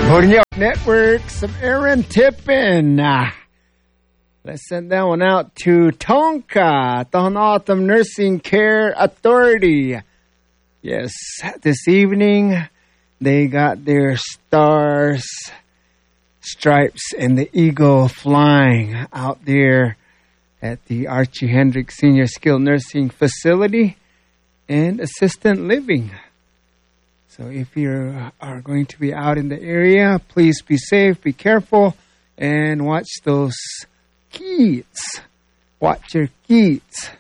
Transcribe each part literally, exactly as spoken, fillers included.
Holding Up Network, some Aaron Tippin. Uh, let's send that one out to Tonka, Tohono Nursing Care Authority. Yes, this evening they got their stars, stripes, and the eagle flying out there at the Archie Hendricks Senior Skilled Nursing Facility and Assistant Living. So if you are going to be out in the area, please be safe, be careful, and watch those kids. Watch your kids.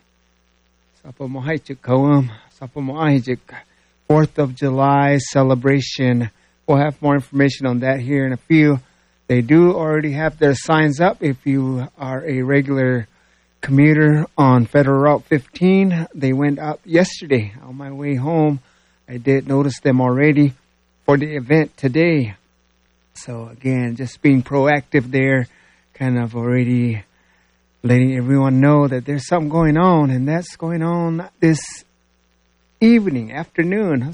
fourth of July celebration. We'll have more information on that here in a few. They do already have their signs up. If you are a regular commuter on Federal Route fifteen, they went up yesterday on my way home. I did notice them already for the event today. So again, just being proactive there, kind of already letting everyone know that there's something going on, and that's going on this evening, afternoon.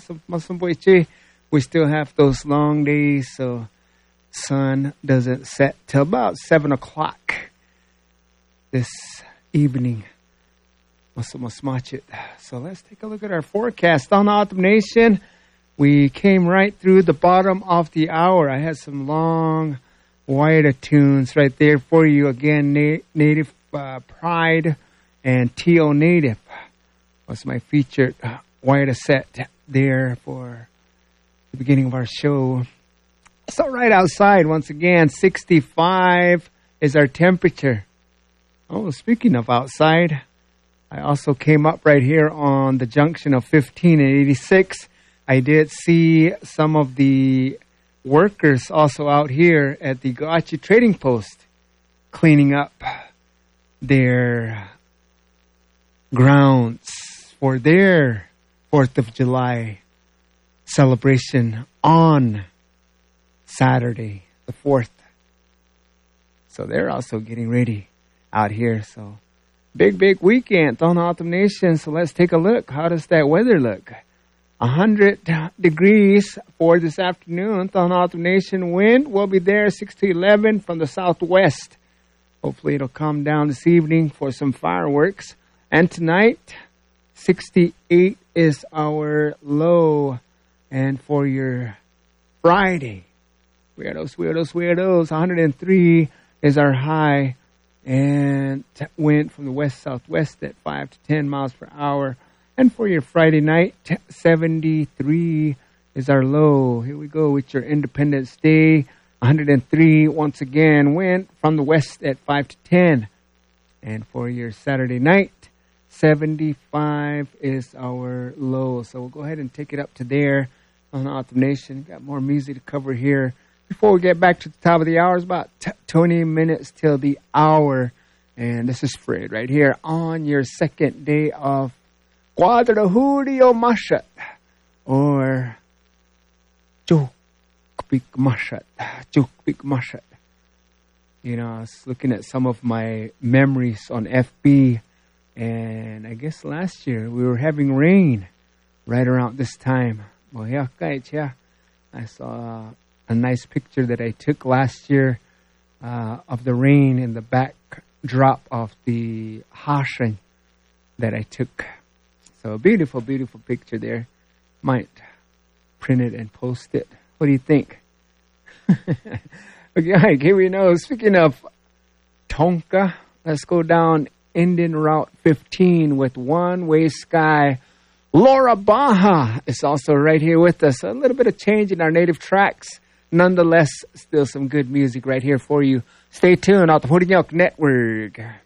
We still have those long days, so sun doesn't set till about seven o'clock this evening. So let's take a look at our forecast on Autumn Nation. We came right through the bottom of the hour. I had some long Waiata tunes right there for you. Again, na- Native uh, Pride and T O Native was my featured uh, Waiata set there for the beginning of our show. So right outside, once again, sixty-five is our temperature. Oh, speaking of outside, I also came up right here on the junction of fifteen and eighty-six. I did see some of the workers also out here at the Gaachi Trading Post cleaning up their grounds for their fourth of July celebration on Saturday, the fourth. So they're also getting ready out here. So big, big weekend on Autumn Nation. So let's take a look. How does that weather look? one hundred degrees for this afternoon. On Autumn Nation, wind will be there six to eleven from the southwest. Hopefully it'll calm down this evening for some fireworks. And tonight, sixty-eight is our low. And for your Friday, weirdos, weirdos, weirdos, one hundred three is our high. And wind from the west-southwest at five to ten miles per hour. And for your Friday night, seventy-three is our low. Here we go with your Independence Day. one hundred three, once again, wind from the west at five to ten. And for your Saturday night, seventy-five is our low. So we'll go ahead and take it up to there on Autumn Nation. Got more music to cover here. Before we get back to the top of the hour, it's about t- twenty minutes till the hour. And this is Fred right here on your second day of Cuadro Julio Mashat, or Chukpik Mashat. Chukpik Mashat. You know, I was looking at some of my memories on F B, and I guess last year we were having rain right around this time. Well, yeah, yeah. I saw a nice picture that I took last year uh, of the rain in the backdrop of the Hashan that I took. So a beautiful, beautiful picture there. Might print it and post it. What do you think? Okay, here we know. Speaking of Tonka, let's go down Indian Route fifteen with One Way Sky. Laura Baja is also right here with us. A little bit of change in our native tracks. Nonetheless, still some good music right here for you. Stay tuned on the Holding Up Network.